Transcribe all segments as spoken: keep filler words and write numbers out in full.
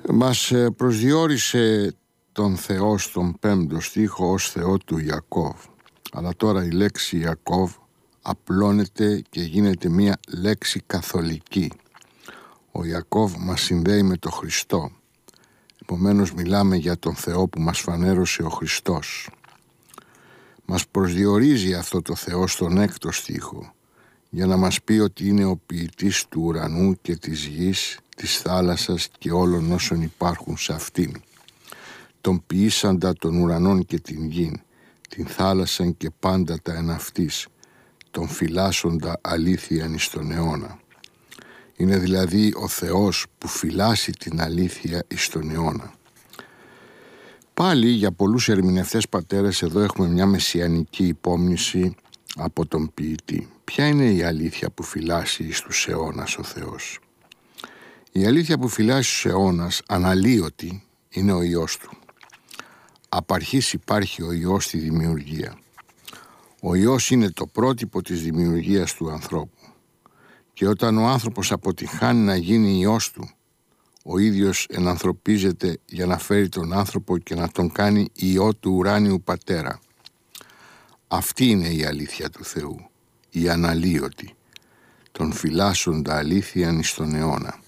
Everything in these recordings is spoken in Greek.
Μας προσδιορίσε τον Θεό στον πέμπτο στίχο ως Θεό του Ιακώβ. Αλλά τώρα η λέξη Ιακώβ απλώνεται και γίνεται μία λέξη καθολική. Ο Ιακώβ μας συνδέει με τον Χριστό. Επομένως μιλάμε για τον Θεό που μας φανέρωσε ο Χριστός. Μας προσδιορίζει αυτό το Θεό στον έκτο στίχο για να μας πει ότι είναι ο ποιητής του ουρανού και της γης, της θάλασσας και όλων όσων υπάρχουν σε αυτήν. Τον ποιήσαντα των ουρανών και την γην, την θάλασσαν και πάντα τα εν αυτής, τον φυλάσσοντα αλήθειαν εις τον αιώνα. Είναι δηλαδή ο Θεός που φυλάσσει την αλήθεια εις τον αιώνα. Πάλι για πολλούς ερμηνευτές πατέρες εδώ έχουμε μια μεσιανική υπόμνηση από τον ποιητή. Ποια είναι η αλήθεια που φυλάσσει εις τους αιώνας ο Θεός? Η αλήθεια που φυλάσσει στους αιώνας αναλύωτη είναι ο Υιός Του. Απ' αρχής υπάρχει ο Υιός στη δημιουργία. Ο Υιός είναι το πρότυπο της δημιουργίας του ανθρώπου. Και όταν ο άνθρωπος αποτυχάνει να γίνει Υιός Του, ο ίδιος ενανθρωπίζεται για να φέρει τον άνθρωπο και να τον κάνει Υιό του ουράνιου Πατέρα. Αυτή είναι η αλήθεια του Θεού, η αναλύωτη, τον φυλάσσοντα αλήθειαν εις τον αιώνα.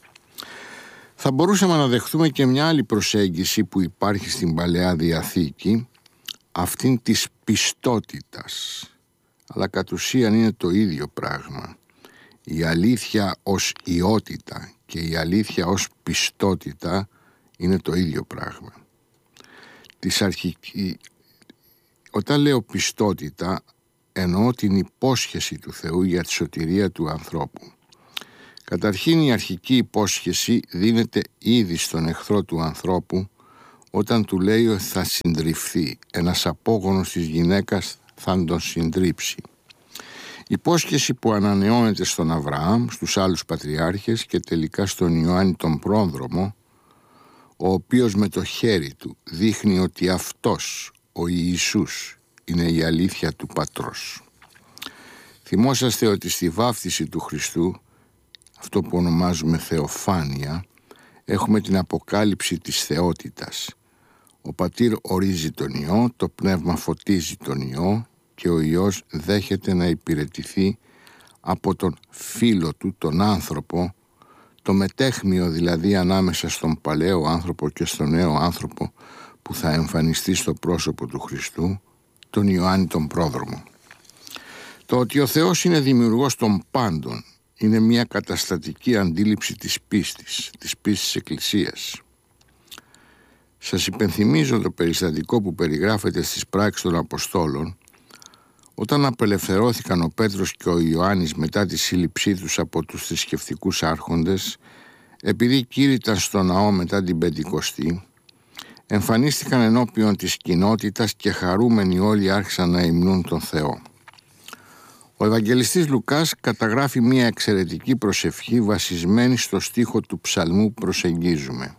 Θα μπορούσαμε να δεχτούμε και μια άλλη προσέγγιση που υπάρχει στην Παλαιά Διαθήκη, αυτήν της πιστότητας, αλλά κατ' ουσίαν είναι το ίδιο πράγμα. Η αλήθεια ως ιότητα και η αλήθεια ως πιστότητα είναι το ίδιο πράγμα. Της αρχική... Όταν λέω πιστότητα, εννοώ την υπόσχεση του Θεού για τη σωτηρία του ανθρώπου. Καταρχήν η αρχική υπόσχεση δίνεται ήδη στον εχθρό του ανθρώπου όταν του λέει ότι θα συντριφθεί, ένας απόγονος της γυναίκας θα τον συντρίψει. Υπόσχεση που ανανεώνεται στον Αβραάμ, στους άλλους πατριάρχες και τελικά στον Ιωάννη τον Πρόδρομο, ο οποίος με το χέρι του δείχνει ότι αυτός, ο Ιησούς, είναι η αλήθεια του Πατρός. Θυμόσαστε ότι στη βάφτιση του Χριστού, αυτό που ονομάζουμε θεοφάνεια, έχουμε την αποκάλυψη της θεότητας. Ο Πατήρ ορίζει τον Υιό, το Πνεύμα φωτίζει τον Υιό και ο Υιός δέχεται να υπηρετηθεί από τον φίλο του, τον άνθρωπο, το μετέχμιο δηλαδή ανάμεσα στον παλαιό άνθρωπο και στον νέο άνθρωπο που θα εμφανιστεί στο πρόσωπο του Χριστού, τον Ιωάννη τον Πρόδρομο. Το ότι ο Θεός είναι δημιουργός των πάντων είναι μια καταστατική αντίληψη της πίστης, της πίστης Εκκλησίας. Σας υπενθυμίζω το περιστατικό που περιγράφεται στις πράξεις των Αποστόλων, όταν απελευθερώθηκαν ο Πέτρος και ο Ιωάννης μετά τη σύλληψή τους από τους θρησκευτικούς άρχοντες, επειδή κήρυταν στο ναό μετά την Πεντηκοστή, εμφανίστηκαν ενώπιον της κοινότητας και χαρούμενοι όλοι άρχισαν να υμνούν τον Θεό. Ο Ευαγγελιστής Λουκάς καταγράφει μια εξαιρετική προσευχή βασισμένη στο στίχο του ψαλμού που προσεγγίζουμε.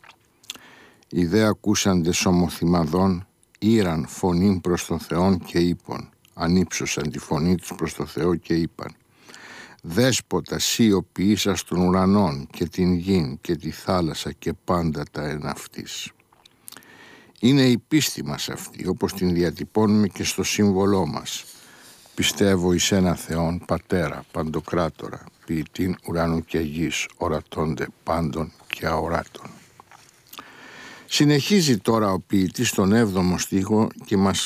«Οι δε ακούσαντες ομοθυμαδών ήραν φωνήν προς τον Θεόν και είπαν», ανύψωσαν τη φωνή τους προς τον Θεό και είπαν, «Δέσποτα σύ ο ποιήσας των ουρανών και την γην και τη θάλασσα και πάντα τα εν αυτής». Είναι η πίστη μας αυτή, όπως την διατυπώνουμε και στο σύμβολό μας. «Πιστεύω εις ένα Θεόν Πατέρα, Παντοκράτορα, ποιητήν ουρανού και γης, ορατώνται πάντων και αοράτων». Συνεχίζει τώρα ο ποιητής στον έβδομο στίχο και μας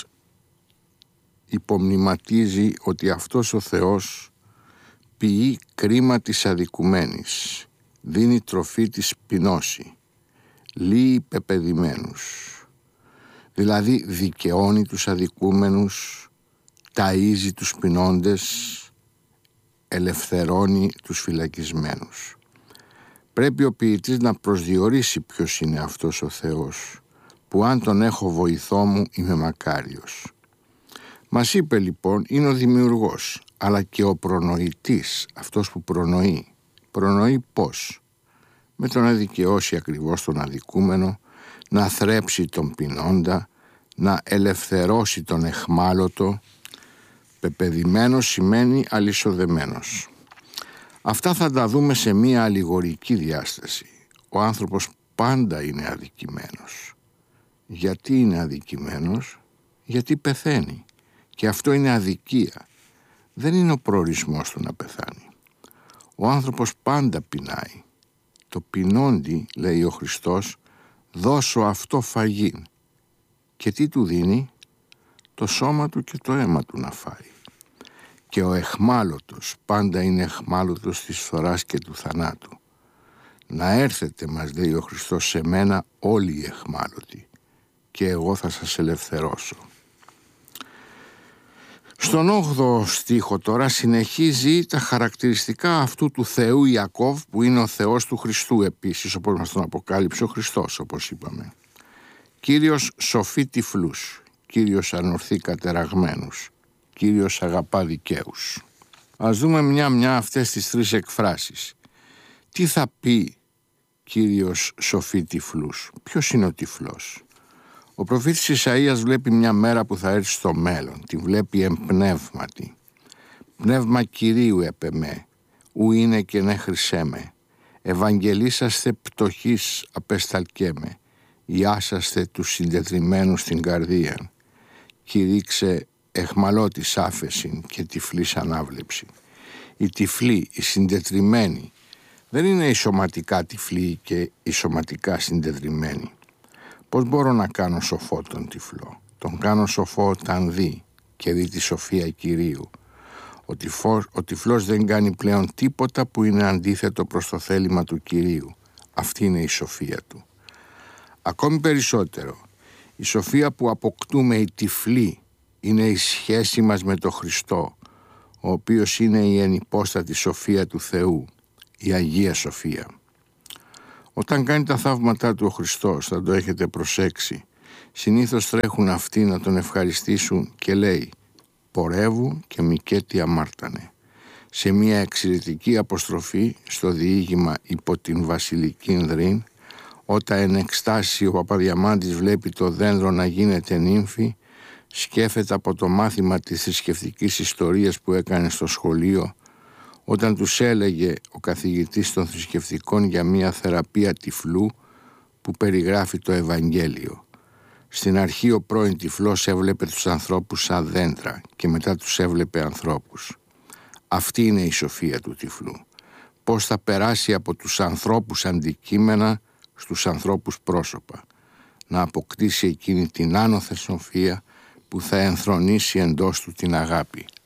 υπομνηματίζει ότι αυτός ο Θεός ποιεί κρίμα της αδικουμένης, δίνει τροφή της πεινώση, λύει πεπαιδημένους, δηλαδή δικαιώνει τους αδικούμενους, ταΐζει τους πεινώντες, ελευθερώνει τους φυλακισμένους. Πρέπει ο ποιητής να προσδιορίσει ποιος είναι αυτός ο Θεός, που αν τον έχω βοηθό μου είμαι μακάριος. Μας είπε λοιπόν είναι ο δημιουργός, αλλά και ο προνοητής, αυτός που προνοεί. Προνοεί πώς? Με το να δικαιώσει ακριβώς τον αδικούμενο, να θρέψει τον πεινώντα, να ελευθερώσει τον εχμάλωτο. Πεπαιδημένος σημαίνει αλυσοδεμένος. Αυτά θα τα δούμε σε μία αλληγορική διάσταση. Ο άνθρωπος πάντα είναι αδικημένος. Γιατί είναι αδικημένος? Γιατί πεθαίνει. Και αυτό είναι αδικία. Δεν είναι ο προορισμός του να πεθάνει. Ο άνθρωπος πάντα πεινάει. Το πεινόντι, λέει ο Χριστός, δώσω αυτό φαγήν. Και τι του δίνει? Το σώμα του και το αίμα του να φάει. Και ο εχμάλωτος πάντα είναι εχμάλωτος της φθοράς και του θανάτου. Να έρθετε, μας λέει ο Χριστός, σε μένα όλοι οι εχμάλωτοι και εγώ θα σας ελευθερώσω. Στον όγδοο στίχο τώρα συνεχίζει τα χαρακτηριστικά αυτού του Θεού Ιακώβ, που είναι ο Θεός του Χριστού επίσης, όπως μας τον αποκάλυψε ο Χριστός, όπως είπαμε. Κύριος σοφεί τυφλούς, Κύριος ανορθεί κατεραγμένους, Κύριος αγαπά δικαίους. Ας δούμε μια-μια αυτές τις τρεις εκφράσεις. Τι θα πει Κύριος σοφεί τυφλούς? Ποιος είναι ο τυφλός? Ο προφήτης Ισαΐας βλέπει μια μέρα που θα έρθει στο μέλλον. Τη βλέπει εμπνεύματι. Πνεύμα Κυρίου επεμέ, ου είναι και ναι χρυσέμε. Ευαγγελίσαστε πτωχής απεσταλκέμε. Ιάσαστε τους συντετριμμένους στην καρδία. Κηρύξε εχμαλώτης άφεσιν και τυφλής ανάβλεψη. Οι τυφλοί, οι συντετριμμένοι, δεν είναι οι σωματικά τυφλοί και οι σωματικά συντετριμμένοι. Πώς μπορώ να κάνω σοφό τον τυφλό? Τον κάνω σοφό όταν δει και δει τη σοφία Κυρίου. Ο, τυφός, ο τυφλός δεν κάνει πλέον τίποτα που είναι αντίθετο προς το θέλημα του Κυρίου. Αυτή είναι η σοφία του. Ακόμη περισσότερο, η σοφία που αποκτούμε οι τυφλοί είναι η σχέση μας με τον Χριστό, ο οποίος είναι η ενυπόστατη σοφία του Θεού, η Αγία Σοφία. Όταν κάνει τα θαύματά του ο Χριστός, θα το έχετε προσέξει, συνήθως τρέχουν αυτοί να τον ευχαριστήσουν και λέει «Πορεύου και μικέτι αμάρτανε». Σε μια εξαιρετική αποστροφή στο διήγημα υπό την βασιλική Νδρήν, όταν εν εκστάσει ο Παπαδιαμάντης βλέπει το δέντρο να γίνεται νύμφη, σκέφτεται από το μάθημα της θρησκευτικής ιστορίας που έκανε στο σχολείο, όταν τους έλεγε ο καθηγητής των θρησκευτικών για μια θεραπεία τυφλού που περιγράφει το Ευαγγέλιο. Στην αρχή ο πρώην τυφλός έβλεπε τους ανθρώπους σαν δέντρα και μετά τους έβλεπε ανθρώπους. Αυτή είναι η σοφία του τυφλού. Πώς θα περάσει από τους ανθρώπους αντικείμενα στους ανθρώπους πρόσωπα. Να αποκτήσει εκείνη την άνωθεν σοφία που θα ενθρονίσει εντός του την αγάπη.